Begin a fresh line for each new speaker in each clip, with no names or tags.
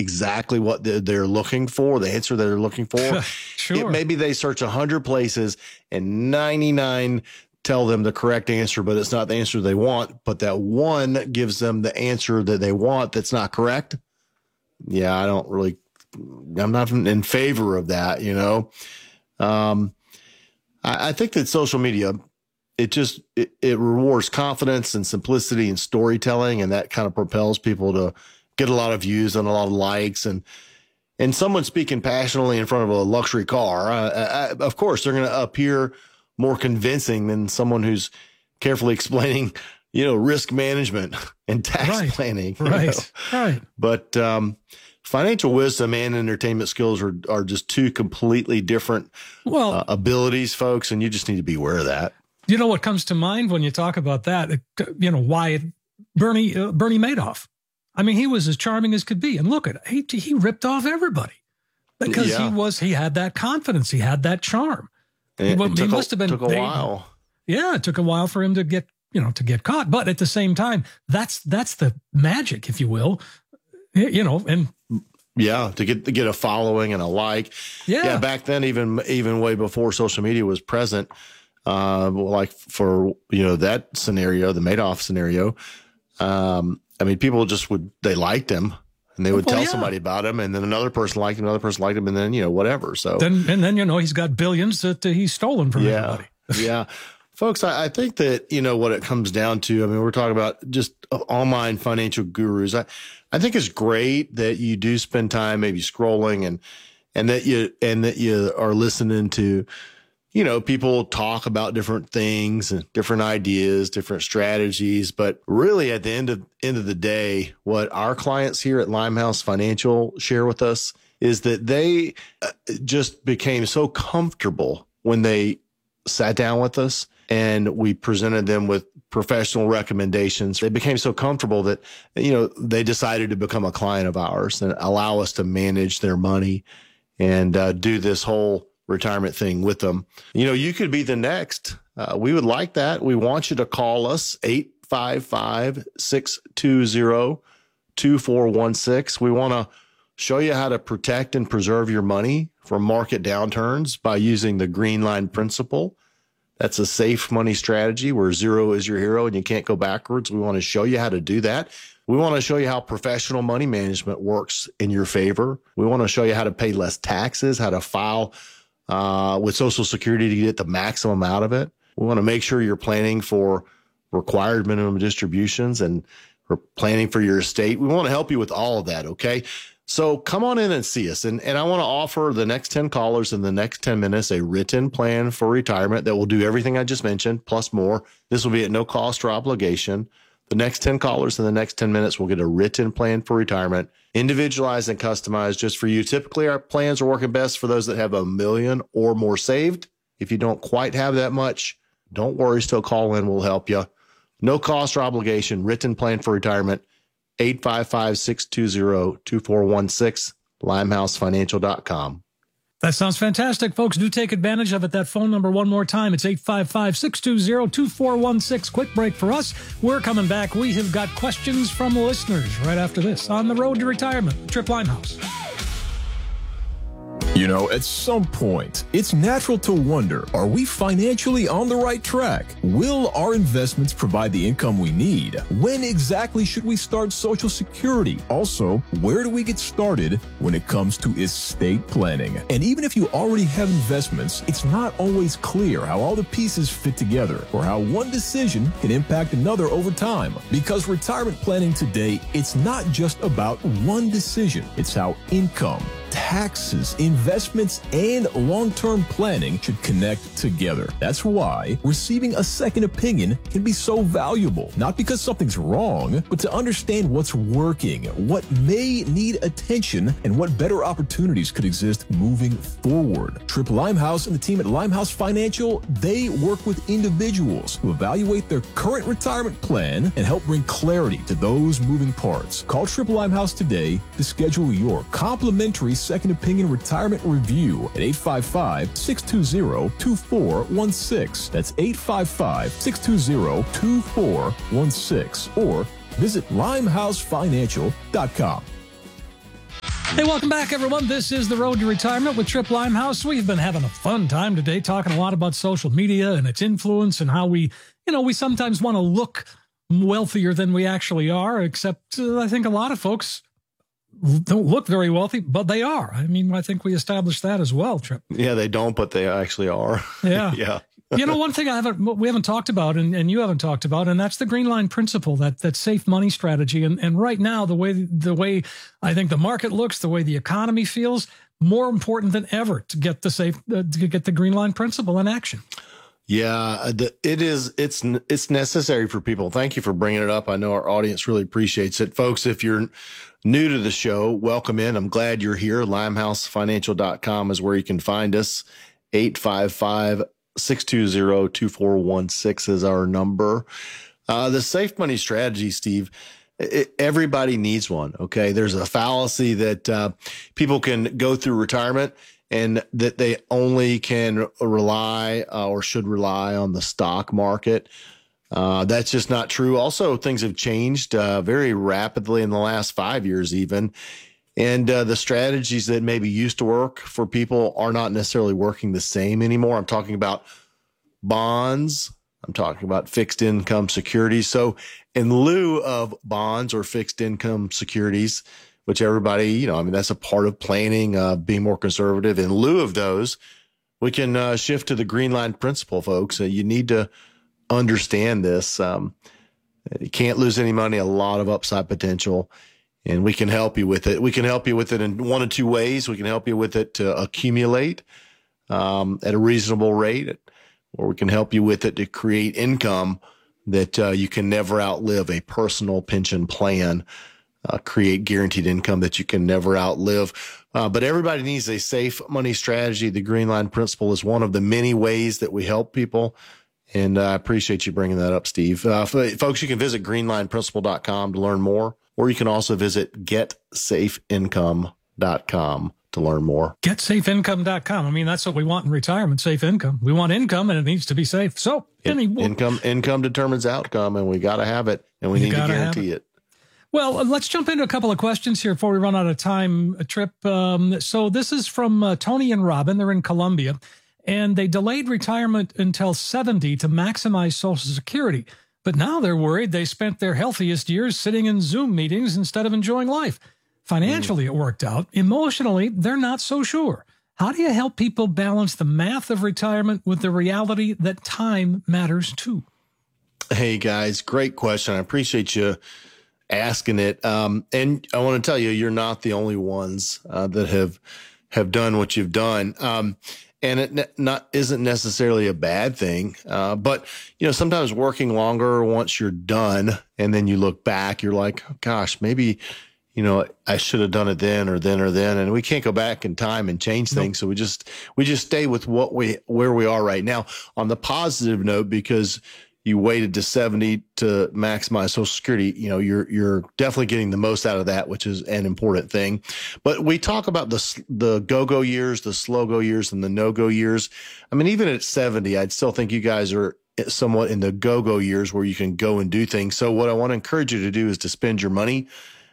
exactly what they're looking for, the answer they're looking for.
Sure.
Maybe they search 100 places and 99 tell them the correct answer, but it's not the answer they want. But that one gives them the answer that they want that's not correct. Yeah, I'm not in favor of that, you know. I think that social media, it rewards confidence and simplicity and storytelling, and that kind of propels people to get a lot of views and a lot of likes. And someone speaking passionately in front of a luxury car, of course, they're going to appear more convincing than someone who's carefully explaining, risk management and tax planning.
Right.
But financial wisdom and entertainment skills are just two completely different abilities, folks, and you just need to be aware of that.
You know what comes to mind when you talk about that? Why Bernie Madoff. I mean, he was as charming as could be, and look at he ripped off everybody because he had that confidence, he had that charm. He must have been.
Took a while.
Yeah, it took a while for him to get caught, but at the same time, that's the magic, if you will. And
to get a following and a like. Yeah, back then, even way before social media was present, like for that scenario, the Madoff scenario. I mean, people they liked him, and they would tell somebody about him, and then another person liked him, and then whatever. So
then he's got billions that he's stolen from everybody.
Yeah. Folks, I think that, what it comes down to, I mean, we're talking about just online financial gurus. I think it's great that you do spend time maybe scrolling and that you are listening to, people talk about different things and different ideas, different strategies. But really at the end of the day, what our clients here at Limehouse Financial share with us is that they just became so comfortable when they sat down with us and we presented them with professional recommendations. They became so comfortable that, they decided to become a client of ours and allow us to manage their money and do this whole retirement thing with them. You could be the next. We would like that. We want you to call us 855-620-2416. We want to show you how to protect and preserve your money from market downturns by using the Green Line principle. That's a safe money strategy where zero is your hero and you can't go backwards. We want to show you how to do that. We want to show you how professional money management works in your favor. We want to show you how to pay less taxes, how to file with Social Security to get the maximum out of it. We want to make sure you're planning for required minimum distributions and planning for your estate. We want to help you with all of that, okay? So come on in and see us. And I want to offer the next 10 callers in the next 10 minutes a written plan for retirement that will do everything I just mentioned, plus more. This will be at no cost or obligation. The next 10 callers in the next 10 minutes will get a written plan for retirement, individualized and customized just for you. Typically, our plans are working best for those that have $1 million or more saved. If you don't quite have that much, don't worry, still call in. We'll help you. No cost or obligation, written plan for retirement. 855-620-2416, limehousefinancial.com.
That sounds fantastic, folks. Do take advantage of it. That phone number one more time. It's 855-620-2416. Quick break for us. We're coming back. We have got questions from listeners right after this on the road to retirement. Trip Limehouse.
At some point, it's natural to wonder, are we financially on the right track? Will our investments provide the income we need? When exactly should we start Social Security? Also, where do we get started when it comes to estate planning? And even if you already have investments, it's not always clear how all the pieces fit together or how one decision can impact another over time. Because retirement planning today, it's not just about one decision. It's how income, taxes, investments, and long-term planning should connect together. That's why receiving a second opinion can be so valuable. Not because something's wrong, but to understand what's working, what may need attention, and what better opportunities could exist moving forward. Trip Limehouse and the team at Limehouse Financial, they work with individuals who evaluate their current retirement plan and help bring clarity to those moving parts. Call Trip Limehouse today to schedule your complimentary second opinion retirement review at 855-620-2416. That's 855-620-2416 or visit limehousefinancial.com.
Hey, welcome back, everyone. This is The Road to Retirement with Trip Limehouse. We've been having a fun time today talking a lot about social media and its influence and how we sometimes want to look wealthier than we actually are, except I think a lot of folks don't look very wealthy, but they are. I mean, I think we established that as well, Trip.
Yeah, they don't, but they actually are.
Yeah.
Yeah.
One thing we haven't talked about and you haven't talked about, and that's the green line principle, that safe money strategy. And right now, the way I think the market looks, the way the economy feels, more important than ever to get the green line principle in action.
Yeah, it's necessary for people. Thank you for bringing it up. I know our audience really appreciates it. Folks, if you're new to the show, welcome in. I'm glad you're here. LimeHouseFinancial.com is where you can find us. 855-620-2416 is our number. The safe money strategy, Steve, everybody needs one. Okay. There's a fallacy that people can go through retirement and that they only can rely or should rely on the stock market. That's just not true. Also, things have changed very rapidly in the last 5 years even. And the strategies that maybe used to work for people are not necessarily working the same anymore. I'm talking about bonds. I'm talking about fixed income securities. So in lieu of bonds or fixed income securities, which everybody, that's a part of planning, being more conservative. In lieu of those, we can shift to the green line principle, folks. You need to understand this. You can't lose any money, a lot of upside potential, and we can help you with it. We can help you with it in one of two ways. We can help you with it to accumulate at a reasonable rate, or we can help you with it to create income that you can never outlive, a personal pension plan. Create guaranteed income that you can never outlive. But everybody needs a safe money strategy. The green line principle is one of the many ways that we help people. And I appreciate you bringing that up, Steve. Folks, you can visit greenlineprinciple.com to learn more, or you can also visit getsafeincome.com to learn more.
Getsafeincome.com. I mean, that's what we want in retirement, safe income. We want income and it needs to be safe. So
income determines outcome, and we got to have it, and we need to guarantee it.
Well, let's jump into a couple of questions here before we run out of time, Trip. So this is from Tony and Robin. They're in Colombia, and they delayed retirement until 70 to maximize Social Security. But now they're worried they spent their healthiest years sitting in Zoom meetings instead of enjoying life. Financially, it worked out. Emotionally, they're not so sure. How do you help people balance the math of retirement with the reality that time matters too?
Hey, guys, great question. I appreciate you asking it. And I want to tell you, you're not the only ones that have done what you've done. And it isn't necessarily a bad thing. But sometimes working longer once you're done and then you look back, you're like, oh, gosh, maybe, I should have done it then or then or then. And we can't go back in time and change things. So we just stay with where we are right now. On the positive note, because you waited to 70 to maximize Social Security, you're definitely getting the most out of that, which is an important thing. But we talk about the go-go years, the slow-go years, and the no-go years. I mean, even at 70, I'd still think you guys are somewhat in the go-go years where you can go and do things. So what I want to encourage you to do is to spend your money.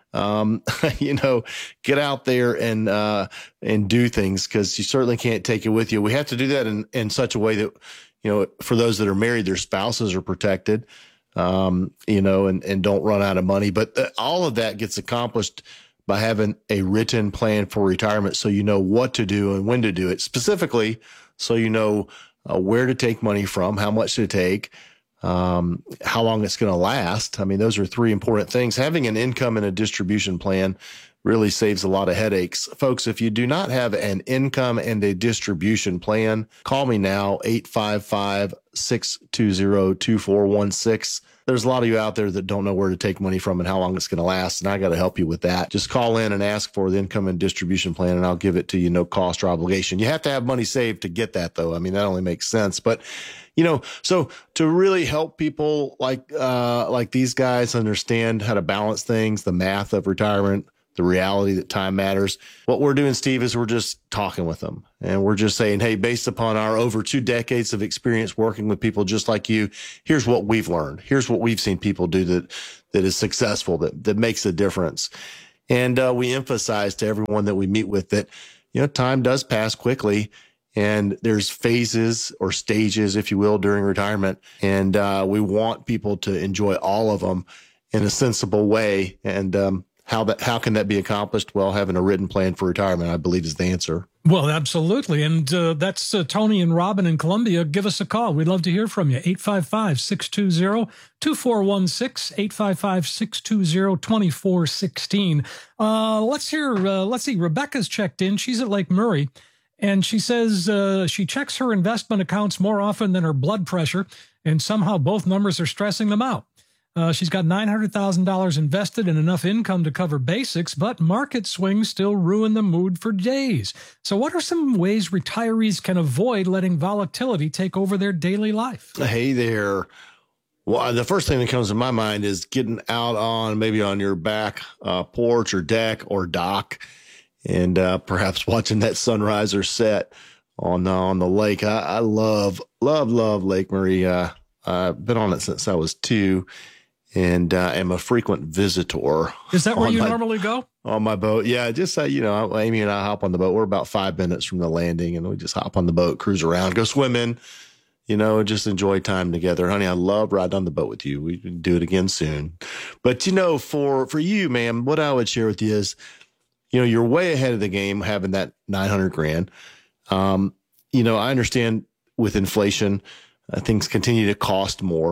Get out there and do things, because you certainly can't take it with you. We have to do that in such a way that, for those that are married, their spouses are protected, and don't run out of money. But all of that gets accomplished by having a written plan for retirement, so you know what to do and when to do it. Specifically, so you know where to take money from, how much to take, how long it's going to last. I mean, those are three important things. Having an income and a distribution plan really saves a lot of headaches. Folks, if you do not have an income and a distribution plan, call me now, 855-620-2416. There's a lot of you out there that don't know where to take money from and how long it's going to last, and I got to help you with that. Just call in and ask for the income and distribution plan, and I'll give it to you, no cost or obligation. You have to have money saved to get that, though. I mean, that only makes sense. But, so to really help people like these guys understand how to balance things, the math of retirement, the reality that time matters. What we're doing, Steve, is we're just talking with them, and we're just saying, hey, based upon our over 2 decades of experience working with people just like you, here's what we've learned. Here's what we've seen people do that is successful, that makes a difference. And we emphasize to everyone that we meet with that, time does pass quickly. And there's phases or stages, if you will, during retirement. And we want people to enjoy all of them in a sensible way. And how can that be accomplished? Well, having a written plan for retirement, I believe, is the answer.
Well, absolutely. And that's Tony and Robin in Columbia. Give us a call. We'd love to hear from you. 855-620-2416, 855-620-2416. Let's see. Rebecca's checked in. She's at Lake Murray. And she says she checks her investment accounts more often than her blood pressure, and somehow both numbers are stressing them out. She's got $900,000 invested and enough income to cover basics, but market swings still ruin the mood for days. So what are some ways retirees can avoid letting volatility take over their daily life?
Hey there. Well, the first thing that comes to my mind is getting out on your back porch or deck or dock, and perhaps watching that sunrise or set on the lake. I love Lake Murray. I've been on it since I was 2, and am a frequent visitor.
Is that where you normally go?
On my boat. Yeah, just Amy and I hop on the boat. We're about 5 minutes from the landing, and we just hop on the boat, cruise around, go swimming, just enjoy time together. Honey, I love riding on the boat with you. We can do it again soon. But, for you, ma'am, what I would share with you is, you're way ahead of the game having that $900,000. I understand with inflation, things continue to cost more.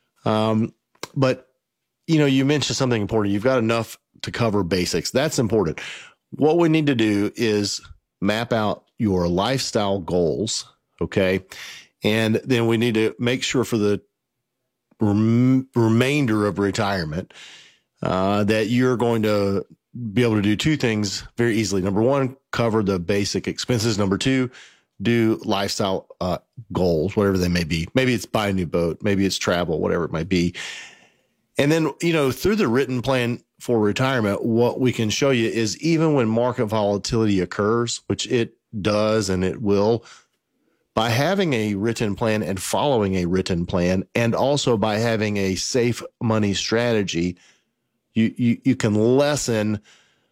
But, you mentioned something important. You've got enough to cover basics. That's important. What we need to do is map out your lifestyle goals. Okay. And then we need to make sure for the remainder of retirement, that you're going to be able to do 2 things very easily. Number 1, cover the basic expenses. Number 2, do lifestyle goals, whatever they may be. Maybe it's buy a new boat. Maybe it's travel, whatever it might be. And then, through the written plan for retirement, what we can show you is even when market volatility occurs, which it does and it will, by having a written plan and following a written plan, and also by having a safe money strategy, you can lessen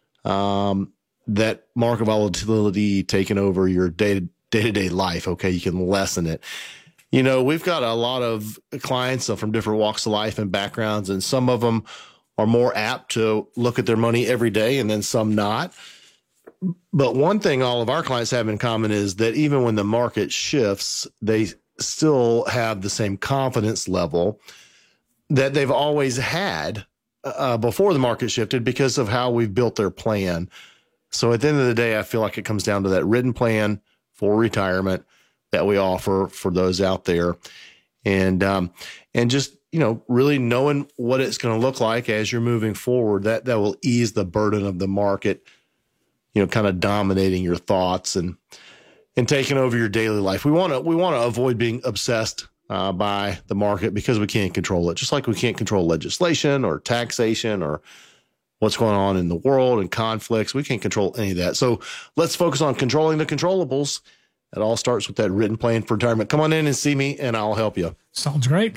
that market volatility taking over your day-to-day life. Okay, you can lessen it. We've got a lot of clients from different walks of life and backgrounds, and some of them are more apt to look at their money every day, and then some not. But one thing all of our clients have in common is that even when the market shifts, they still have the same confidence level that they've always had before the market shifted, because of how we've built their plan. So at the end of the day, I feel like it comes down to that written plan for retirement that we offer for those out there. And just, really knowing what it's going to look like as you're moving forward, that will ease the burden of the market, kind of dominating your thoughts and taking over your daily life. We want to avoid being obsessed by the market, because we can't control it. Just like we can't control legislation or taxation or what's going on in the world and conflicts. We can't control any of that. So let's focus on controlling the controllables. It all starts with that written plan for retirement. Come on in and see me, and I'll help you.
Sounds great.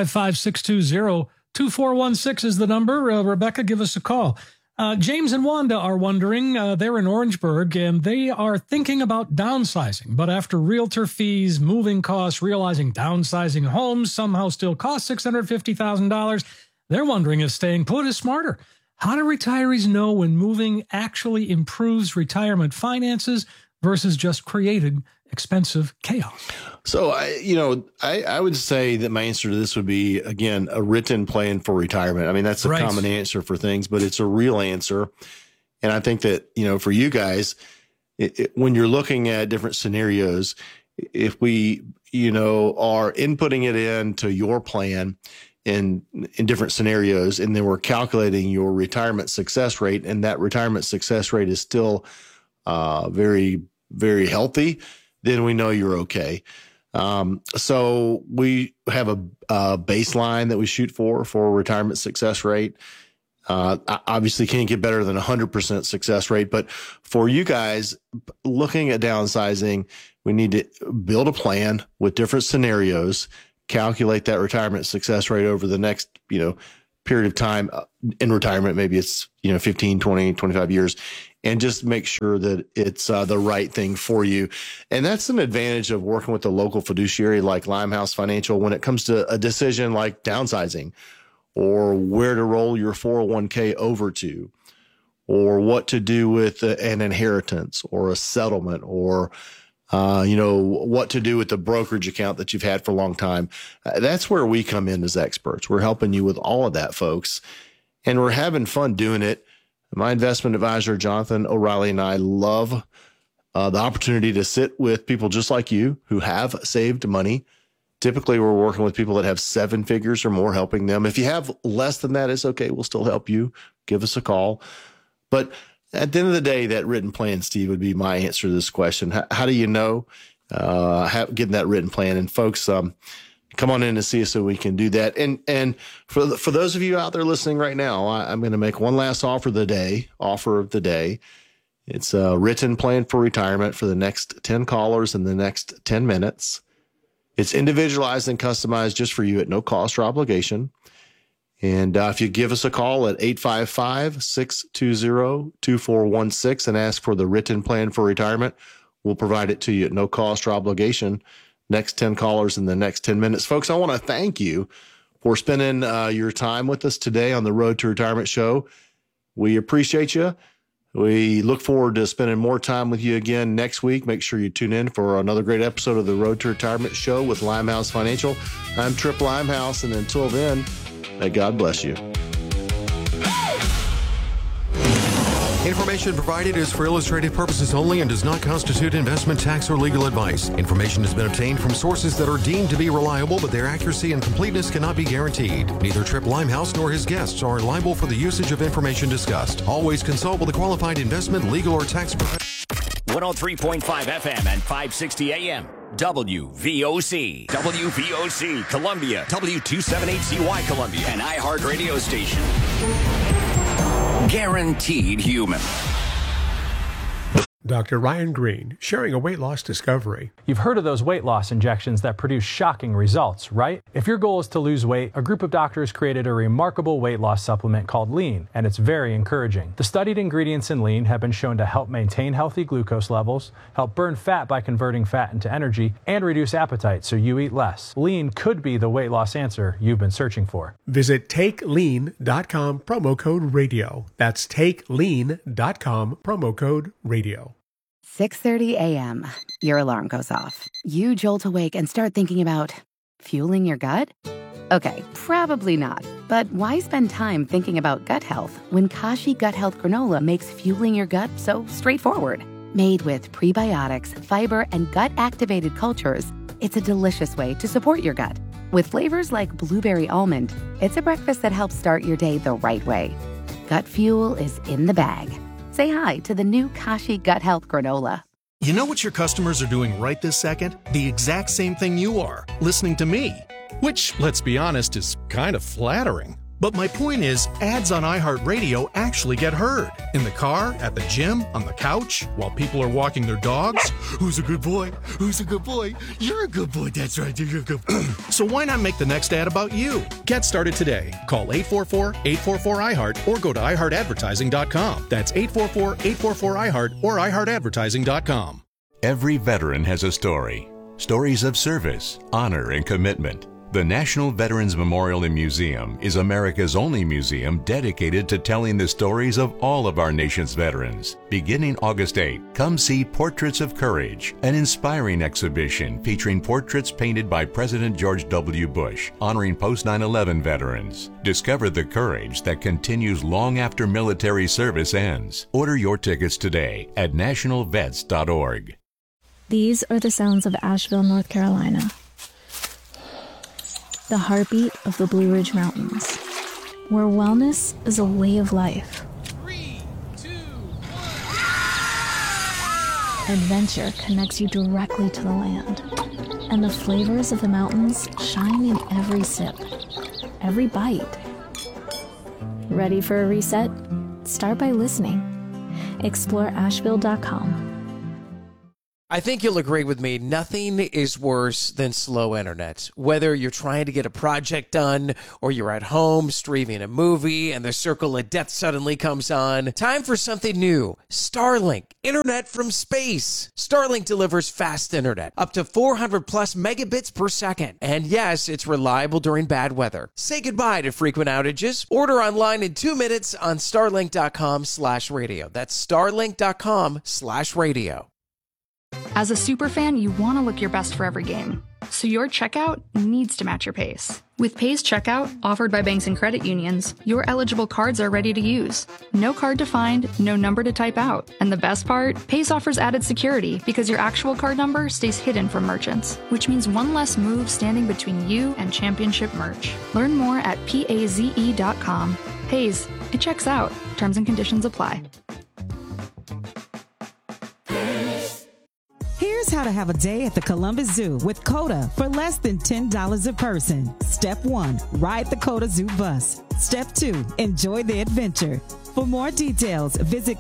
855-620-2416 is the number. Rebecca, give us a call. James and Wanda are wondering, they're in Orangeburg, and they are thinking about downsizing. But after realtor fees, moving costs, realizing downsizing homes somehow still costs $650,000, they're wondering if staying put is smarter. How do retirees know when moving actually improves retirement finances versus just creating expensive chaos?
So, I would say that my answer to this would be, again, a written plan for retirement. I mean, that's a common answer for things, but it's a real answer. And I think that, for you guys, when you're looking at different scenarios, if we, are inputting it into your plan in different scenarios, and then we're calculating your retirement success rate, and that retirement success rate is still very, very healthy, then we know you're okay. So we have a baseline that we shoot for retirement success rate. Obviously can't get better than 100% success rate, but for you guys looking at downsizing, we need to build a plan with different scenarios, calculate that retirement success rate over the next, period of time in retirement. Maybe it's, 15, 20, 25 years, and just make sure that it's the right thing for you. And that's an advantage of working with a local fiduciary like Limehouse Financial when it comes to a decision like downsizing, or where to roll your 401k over to, or what to do with an inheritance or a settlement, or what to do with the brokerage account that you've had for a long time. That's where we come in as experts. We're helping you with all of that, folks. And we're having fun doing it. My investment advisor, Jonathan O'Reilly, and I love the opportunity to sit with people just like you who have saved money. Typically, we're working with people that have 7 figures or more, helping them. If you have less than that, it's okay. We'll still help you. Give us a call. But at the end of the day, that written plan, Steve, would be my answer to this question. How do you know? Getting that written plan. And folks, come on in and see us so we can do that. And for those of you out there listening right now, I'm going to make one last offer of the day. It's a written plan for retirement for the next 10 callers in the next 10 minutes. It's individualized and customized just for you at no cost or obligation. And if you give us a call at 855-620-2416 and ask for the written plan for retirement, we'll provide it to you at no cost or obligation. Next 10 callers in the next 10 minutes. Folks, I want to thank you for spending your time with us today on the Road to Retirement show. We appreciate you. We look forward to spending more time with you again next week. Make sure you tune in for another great episode of the Road to Retirement show with Limehouse Financial. I'm Trip Limehouse, and until then, may God bless you.
Information provided is for illustrative purposes only and does not constitute investment, tax, or legal advice. Information has been obtained from sources that are deemed to be reliable, but their accuracy and completeness cannot be guaranteed. Neither Trip Limehouse nor his guests are liable for the usage of information discussed. Always consult with a qualified investment, legal, or tax professional.
103.5 FM and 560 AM. WVOC. WVOC Columbia. W278CY Columbia. An iHeart radio station. Guaranteed human.
Dr. Ryan Green, sharing a weight loss discovery.
You've heard of those weight loss injections that produce shocking results, right? If your goal is to lose weight, a group of doctors created a remarkable weight loss supplement called Lean, and it's very encouraging. The studied ingredients in Lean have been shown to help maintain healthy glucose levels, help burn fat by converting fat into energy, and reduce appetite so you eat less. Lean could be the weight loss answer you've been searching for.
Visit TakeLean.com, promo code radio. That's TakeLean.com, promo code radio.
6:30 a.m. Your alarm goes off. You jolt awake and start thinking about fueling your gut? Okay, probably not. But why spend time thinking about gut health when Kashi Gut Health Granola makes fueling your gut so straightforward? Made with prebiotics, fiber, and gut-activated cultures, it's a delicious way to support your gut. With flavors like blueberry almond, it's a breakfast that helps start your day the right way. Gut fuel is in the bag. Say hi to the new Kashi Gut Health Granola.
You know what your customers are doing right this second? The exact same thing you are, listening to me. Which, let's be honest, is kind of flattering. But my point is, ads on iHeartRadio actually get heard. In the car, at the gym, on the couch, while people are walking their dogs. Who's a good boy? Who's a good boy? You're a good boy, that's right, you're a good boy. So why not make the next ad about you? Get started today. Call 844-844-iHeart or go to iHeartAdvertising.com. That's 844-844-iHeart or iHeartAdvertising.com.
Every veteran has a story. Stories of service, honor, and commitment. The National Veterans Memorial and Museum is America's only museum dedicated to telling the stories of all of our nation's veterans. Beginning August 8, come see Portraits of Courage, an inspiring exhibition featuring portraits painted by President George W. Bush, honoring post-9/11 veterans. Discover the courage that continues long after military service ends. Order your tickets today at nationalvets.org.
These are the sounds of Asheville, North Carolina. The heartbeat of the Blue Ridge Mountains, where wellness is a way of life.
3, 2, 1.
Adventure connects you directly to the land, and the flavors of the mountains shine in every sip, every bite. Ready for a reset? Start by listening. Explore Asheville.com.
I think you'll agree with me. Nothing is worse than slow internet. Whether you're trying to get a project done or you're at home streaming a movie and the circle of death suddenly comes on. Time for something new. Starlink, internet from space. Starlink delivers fast internet, up to 400 plus megabits per second. And yes, it's reliable during bad weather. Say goodbye to frequent outages. Order online in 2 minutes on starlink.com/radio. That's starlink.com/radio.
As a superfan, you want to look your best for every game. So your checkout needs to match your pace. With Pace Checkout, offered by banks and credit unions, your eligible cards are ready to use. No card to find, no number to type out. And the best part? Pace offers added security because your actual card number stays hidden from merchants, which means one less move standing between you and championship merch. Learn more at paze.com. Paze, it checks out. Terms and conditions apply.
Here's how to have a day at the Columbus Zoo with COTA for less than $10 a person. Step 1, ride the COTA Zoo bus. Step 2, enjoy the adventure. For more details, visit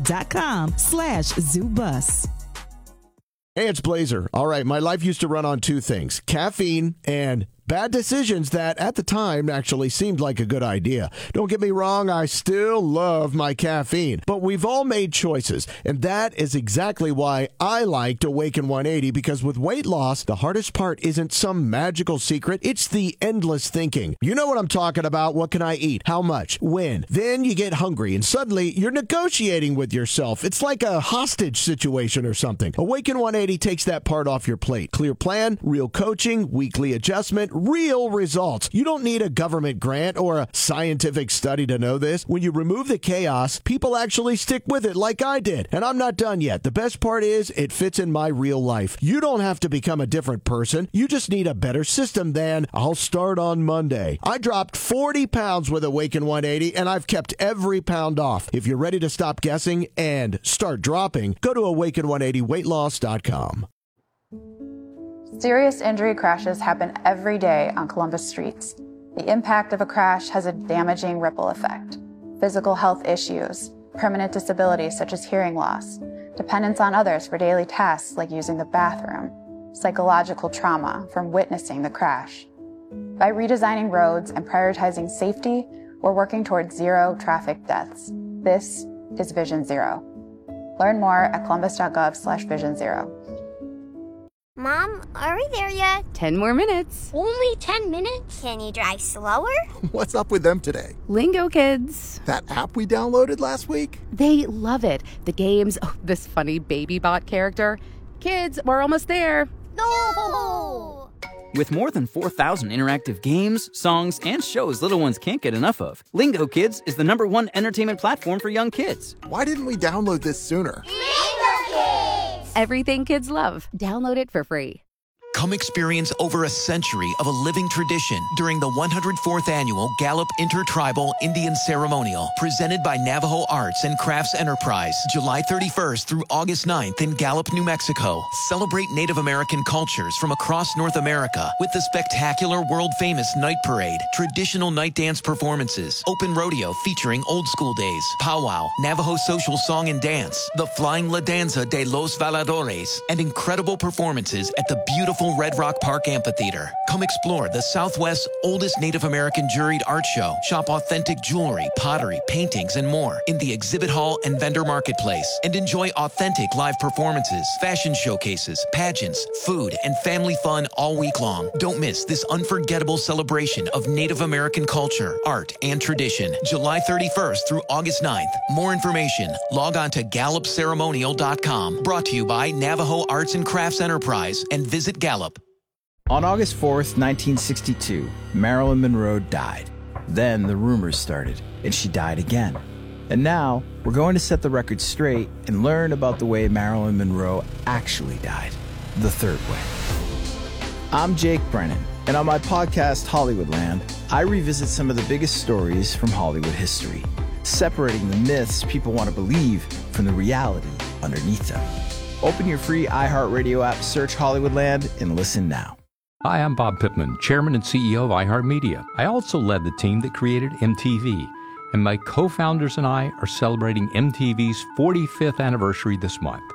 COTA.com/zoobus.
Hey, it's Blazer. All right, my life used to run on two things, caffeine and bad decisions that at the time actually seemed like a good idea. Don't get me wrong, I still love my caffeine, but we've all made choices, and that is exactly why I liked Awaken 180, because with weight loss, the hardest part isn't some magical secret, it's the endless thinking. You know what I'm talking about. What can I eat? How much? When? Then you get hungry, and suddenly you're negotiating with yourself. It's like a hostage situation or something. Awaken 180 takes that part off your plate. Clear plan, real coaching, weekly adjustment, real results. You don't need a government grant or a scientific study to know this. When you remove the chaos, people actually stick with it like I did. And I'm not done yet. The best part is it fits in my real life. You don't have to become a different person. You just need a better system than I'll start on Monday. I dropped 40 pounds with Awaken 180 and I've kept every pound off. If you're ready to stop guessing and start dropping, go to awaken180weightloss.com.
Serious injury crashes happen every day on Columbus streets. The impact of a crash has a damaging ripple effect. Physical health issues, permanent disabilities such as hearing loss, dependence on others for daily tasks like using the bathroom, psychological trauma from witnessing the crash. By redesigning roads and prioritizing safety, we're working towards zero traffic deaths. This is Vision Zero. Learn more at columbus.gov/Vision Zero.
Mom, are we there yet?
10 more minutes.
Only 10 minutes? Can you drive slower?
What's up with them today?
Lingo Kids.
That app we downloaded last week?
They love it. The games, this funny baby bot character. Kids, we're almost there.
No!
With more than 4,000 interactive games, songs, and shows little ones can't get enough of, Lingo Kids is the #1 entertainment platform for young kids.
Why didn't we download this sooner?
Lingo Kids!
Everything kids love. Download it for free.
Come experience over a century of a living tradition during the 104th Annual Gallup Intertribal Indian Ceremonial, presented by Navajo Arts and Crafts Enterprise, July 31st through August 9th in Gallup, New Mexico. Celebrate Native American cultures from across North America with the spectacular world-famous Night Parade, traditional night dance performances, open rodeo featuring old school days, powwow, Navajo social song and dance, the Flying La Danza de los Valadores, and incredible performances at the beautiful Red Rock Park Amphitheater. Come explore the Southwest's oldest Native American juried art show, shop authentic jewelry, pottery, paintings, and more in the exhibit hall and vendor marketplace, and enjoy authentic live performances, fashion showcases, pageants, food, and family fun all week long. Don't miss this unforgettable celebration of Native American culture, art, and tradition, July 31st through August 9th. More information, log on to GallupCeremonial.com. Brought to you by Navajo Arts and Crafts Enterprise and Visit Gallup.
On August 4th, 1962, Marilyn Monroe died. Then the rumors started, and she died again. And now, we're going to set the record straight and learn about the way Marilyn Monroe actually died, the third way. I'm Jake Brennan, and on my podcast, Hollywoodland, I revisit some of the biggest stories from Hollywood history, separating the myths people want to believe from the reality underneath them. Open your free iHeartRadio app, search Hollywoodland, and listen now.
Hi, I'm Bob Pittman, Chairman and CEO of iHeartMedia. I also led the team that created MTV, and my co-founders and I are celebrating MTV's 45th anniversary this month.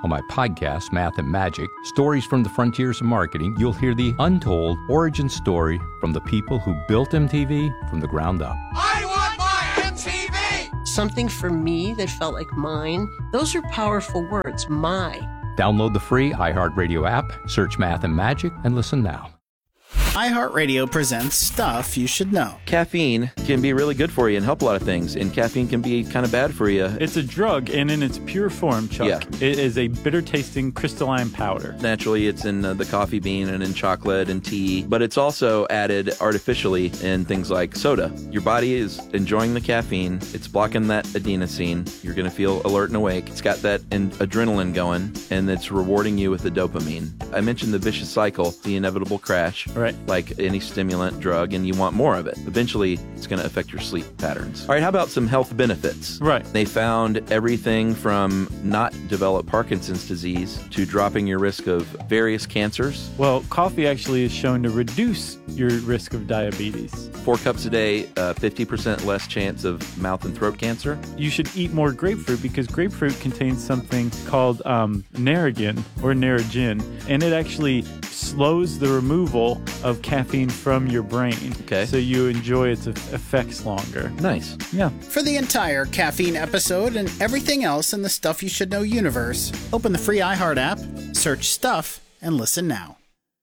On my podcast, Math and Magic, Stories from the Frontiers of Marketing, you'll hear the untold origin story from the people who built MTV from the ground up.
I want my MTV! Something for me that felt like mine. Those are powerful words, my.
Download the free iHeartRadio app, search Math and Magic, and listen now.
iHeartRadio presents Stuff You Should Know.
Caffeine can be really good for you and help a lot of things, and caffeine can be kind of bad for you.
It's a drug, and in its pure form, Chuck, it is a bitter-tasting crystalline powder.
Naturally, it's in the coffee bean and in chocolate and tea, but it's also added artificially in things like soda. Your body is enjoying the caffeine. It's blocking that adenosine. You're going to feel alert and awake. It's got that adrenaline going, and it's rewarding you with the dopamine. I mentioned the vicious cycle, the inevitable crash.
Right.
Like any stimulant drug, and you want more of it. Eventually, it's going to affect your sleep patterns. All right, how about some health benefits?
Right.
They found everything from not develop Parkinson's disease to dropping your risk of various cancers.
Well, coffee actually is shown to reduce your risk of diabetes.
4 cups a day, 50% less chance of mouth and throat cancer.
You should eat more grapefruit because grapefruit contains something called Narragin or Narragin, and it actually slows the removal of caffeine from your brain.
Okay.
So you enjoy its effects longer.
Nice.
Yeah.
For the entire caffeine episode and everything else in the Stuff You Should Know universe, open the free iHeart app, search Stuff, and listen now.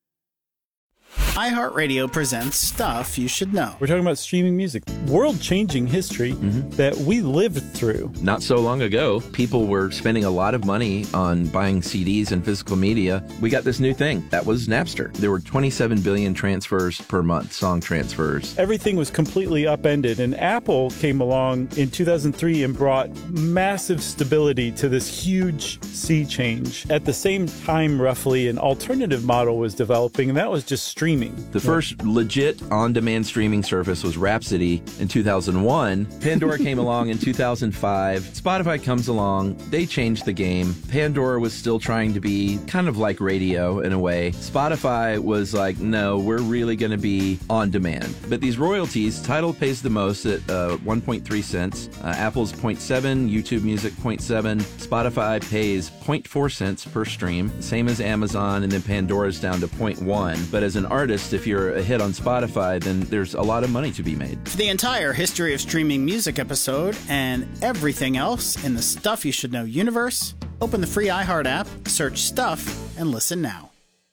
iHeartRadio presents Stuff You Should Know.
We're talking about streaming music, world-changing history that we lived through.
Not so long ago, people were spending a lot of money on buying CDs and physical media. We got this new thing. That was Napster. There were 27 billion transfers per month, song transfers.
Everything was completely upended, and Apple came along in 2003 and brought massive stability to this huge sea change. At the same time, roughly, an alternative model was developing, and that was just streaming.
The first legit on-demand streaming service was Rhapsody in 2001. Pandora came along in 2005. Spotify comes along. They changed the game. Pandora was still trying to be kind of like radio in a way. Spotify was like, no, we're really going to be on demand. But these royalties, Tidal pays the most at 1.3 cents. Apple's 0.7, YouTube Music 0.7. Spotify pays 0.4 cents per stream, same as Amazon, and then Pandora's down to 0.1. But as an artist, if you're a hit on Spotify, then there's a lot of money to be made.
For the entire history of streaming music episode and everything else in the Stuff You Should Know universe, open the free iHeart app, search Stuff, and listen now.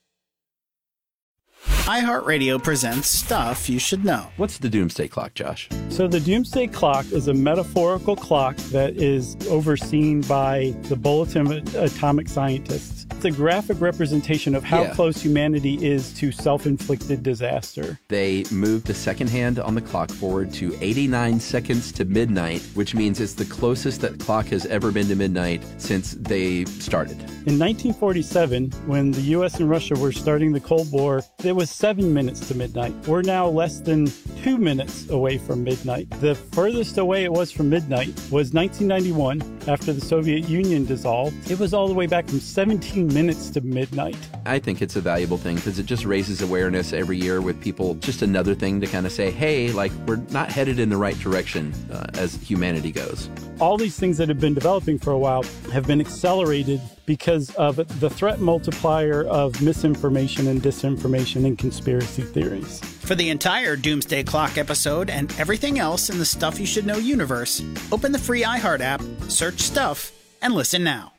iHeartRadio presents Stuff You Should Know.
What's the Doomsday Clock, Josh?
So the Doomsday Clock is a metaphorical clock that is overseen by the Bulletin of Atomic Scientists. It's a graphic representation of how close humanity is to self-inflicted disaster.
They moved the second hand on the clock forward to 89 seconds to midnight, which means it's the closest that clock has ever been to midnight since they started.
In 1947, when the U.S. and Russia were starting the Cold War, it was 7 minutes to midnight. We're now less than 2 minutes away from midnight. The furthest away it was from midnight was 1991, after the Soviet Union dissolved. It was all the way back from 17 minutes to midnight.
I think it's a valuable thing because it just raises awareness every year with people. Just another thing to kind of say, hey, like, we're not headed in the right direction as humanity goes.
All these things that have been developing for a while have been accelerated because of the threat multiplier of misinformation and disinformation and conspiracy theories.
For the entire Doomsday Clock episode and everything else in the Stuff You Should Know universe, open the free iHeart app, search Stuff, and listen now.